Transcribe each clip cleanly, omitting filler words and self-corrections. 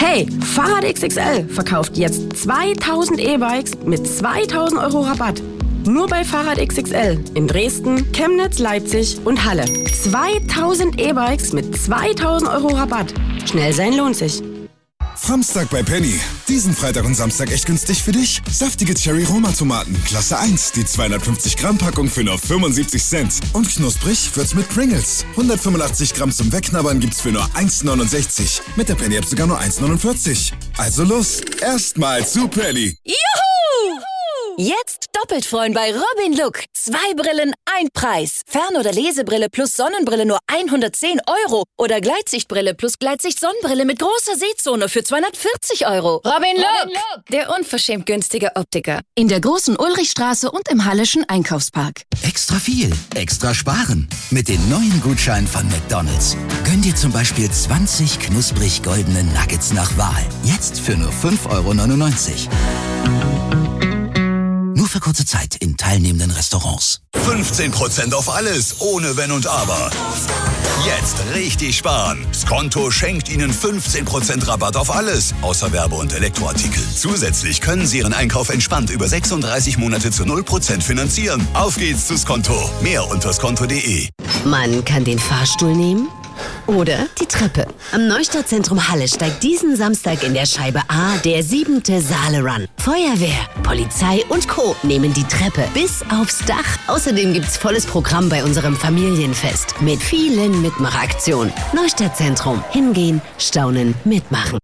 Hey, Fahrrad XXL verkauft jetzt 2000 E-Bikes mit 2000 Euro Rabatt. Nur bei Fahrrad XXL in Dresden, Chemnitz, Leipzig und Halle. 2000 E-Bikes mit 2000 Euro Rabatt. Schnell sein lohnt sich. Samstag bei Penny. Diesen Freitag und Samstag echt günstig für dich. Saftige Cherry-Roma-Tomaten, Klasse 1, die 250 Gramm Packung für nur 75 Cent. Und knusprig wird's mit Pringles. 185 Gramm zum Wegknabbern gibt's für nur 1,69. Mit der Penny-App sogar nur 1,49. Also los, erstmal zu Penny. Juhu! Jetzt doppelt freuen bei Robin Look. 2 Brillen, 1 Preis. Fern- oder Lesebrille plus Sonnenbrille nur 110 Euro. Oder Gleitsichtbrille plus Gleitsicht-Sonnenbrille mit großer Sehzone für 240 Euro. Robin Look, der unverschämt günstige Optiker. In der großen Ulrichstraße und im Hallischen Einkaufspark. Extra viel, extra sparen. Mit den neuen Gutscheinen von McDonald's. Gönn dir zum Beispiel 20 knusprig goldene Nuggets nach Wahl. Jetzt für nur 5,99 €. Nur für kurze Zeit in teilnehmenden Restaurants. 15% auf alles, ohne Wenn und Aber. Jetzt richtig sparen. Skonto schenkt Ihnen 15% Rabatt auf alles, außer Werbe- und Elektroartikel. Zusätzlich können Sie Ihren Einkauf entspannt über 36 Monate zu 0% finanzieren. Auf geht's zu Skonto. Mehr unter skonto.de. Man kann den Fahrstuhl nehmen oder die Treppe. Am Neustadtzentrum Halle steigt diesen Samstag in der Scheibe A der 7. Saale-Run. Feuerwehr, Polizei und Co. nehmen die Treppe bis aufs Dach. Außerdem gibt's volles Programm bei unserem Familienfest mit vielen Mitmachaktionen. Neustadtzentrum. Hingehen, staunen, mitmachen.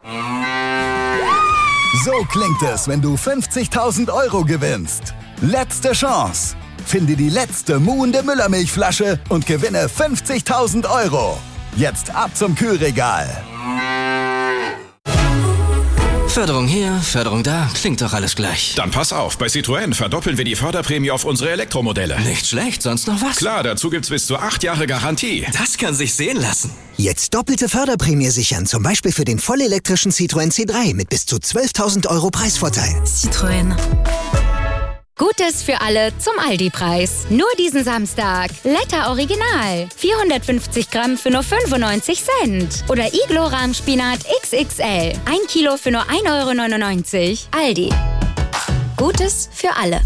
So klingt es, wenn du 50.000 € gewinnst. Letzte Chance. Finde die letzte muhende Müllermilchflasche und gewinne 50.000 €. Jetzt ab zum Kühlregal. Förderung hier, Förderung da, klingt doch alles gleich. Dann pass auf, bei Citroën verdoppeln wir die Förderprämie auf unsere Elektromodelle. Nicht schlecht, sonst noch was? Klar, dazu gibt's bis zu 8 Jahre Garantie. Das kann sich sehen lassen. Jetzt doppelte Förderprämie sichern, zum Beispiel für den vollelektrischen Citroën C3 mit bis zu 12.000 € Preisvorteil. Citroën. Gutes für alle zum Aldi-Preis. Nur diesen Samstag. Letter Original. 450 Gramm für nur 95 Cent. Oder Iglo Rahmspinat XXL. 1 Kilo für nur 1,99 €. Aldi. Gutes für alle.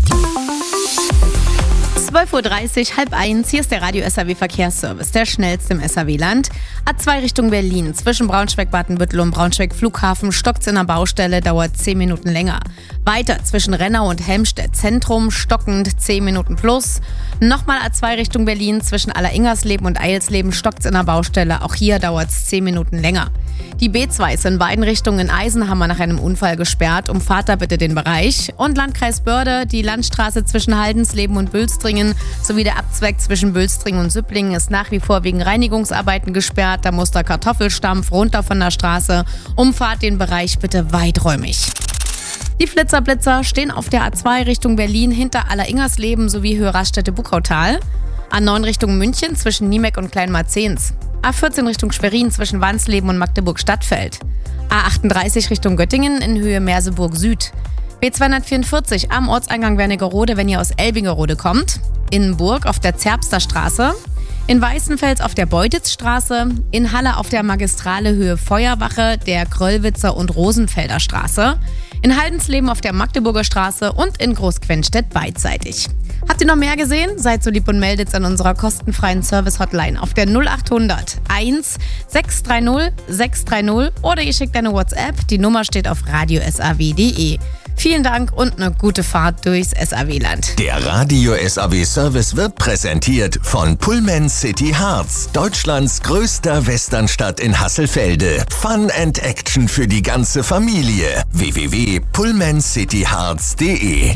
12:30 Uhr, 12:30. Hier ist der Radio SAW Verkehrsservice, der schnellste im SAW-Land. A2 Richtung Berlin, zwischen Braunschweig-Badenbüttel und Braunschweig-Flughafen stockt's in der Baustelle, dauert 10 Minuten länger. Weiter zwischen Rennau und Helmstedt Zentrum, stockend 10 Minuten plus. Nochmal A2 Richtung Berlin, zwischen Alleringers-Leben und Eilsleben stockt's in der Baustelle, auch hier dauert's 10 Minuten länger. Die B2 ist in beiden Richtungen in Eisenhammer nach einem Unfall gesperrt, umfahrt da bitte den Bereich. Und Landkreis Börde, die Landstraße zwischen Haldensleben und Bülstringen sowie der Abzweig zwischen Bülstringen und Süpplingen ist nach wie vor wegen Reinigungsarbeiten gesperrt. Da muss der Kartoffelstampf runter von der Straße. Umfahrt den Bereich bitte weiträumig. Die Flitzer-Blitzer stehen auf der A2 Richtung Berlin hinter Alleringers-Leben sowie Höhe Raststätte-Buchautal. A9 Richtung München zwischen Niemeck und Kleinmarzens. A14 Richtung Schwerin zwischen Wansleben und Magdeburg-Stadtfeld. A38 Richtung Göttingen in Höhe Merseburg Süd. B244 am Ortseingang Wernigerode, wenn ihr aus Elbingerode kommt. In Burg auf der Zerbster Straße. In Weißenfels auf der Beutitzstraße. In Halle auf der Magistrale Höhe Feuerwache, der Kröllwitzer und Rosenfelder Straße. In Haldensleben auf der Magdeburger Straße und in Großquenstedt beidseitig. Habt ihr noch mehr gesehen? Seid so lieb und meldet's an unserer kostenfreien Service-Hotline auf der 0800 1 630 630 oder ihr schickt eine WhatsApp. Die Nummer steht auf radiosaw.de. Vielen Dank und eine gute Fahrt durchs SAW-Land. Der Radio SAW Service wird präsentiert von Pullman City Harz, Deutschlands größter Westernstadt in Hasselfelde. Fun and Action für die ganze Familie. www.pullmancityharz.de.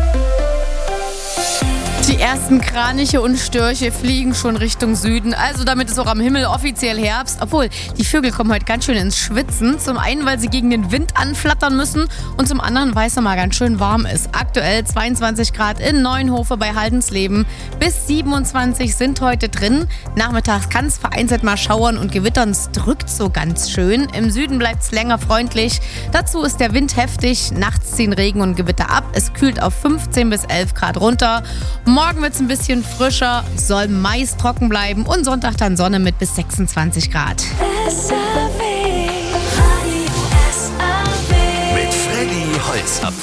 Die ersten Kraniche und Störche fliegen schon Richtung Süden, also damit ist auch am Himmel offiziell Herbst. Obwohl, die Vögel kommen heute ganz schön ins Schwitzen. Zum einen, weil sie gegen den Wind anflattern müssen und zum anderen, weil es mal ganz schön warm ist. Aktuell 22 Grad in Neuenhofe bei Haldensleben. Bis 27 sind heute drin. Nachmittags kann es vereinzelt mal schauern und gewittern. Es drückt so ganz schön. Im Süden bleibt es länger freundlich. Dazu ist der Wind heftig. Nachts ziehen Regen und Gewitter ab. Es kühlt auf 15 bis 11 Grad runter. Morgen wird es ein bisschen frischer, soll meist trocken bleiben und Sonntag dann Sonne mit bis 26 Grad. SAW.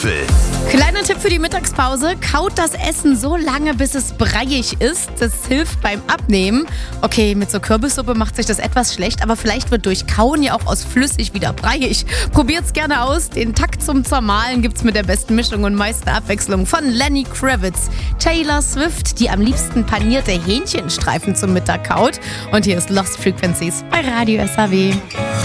Apfel. Kleiner Tipp für die Mittagspause: Kaut das Essen so lange, bis es breiig ist. Das hilft beim Abnehmen. Okay, mit so Kürbissuppe macht sich das etwas schlecht, aber vielleicht wird durch Kauen ja auch aus flüssig wieder breiig. Probiert's gerne aus. Den Takt zum Zermahlen gibt's mit der besten Mischung und meisten Abwechslung von Lenny Kravitz. Taylor Swift, die am liebsten panierte Hähnchenstreifen zum Mittag kaut. Und hier ist Lost Frequencies bei Radio SAW.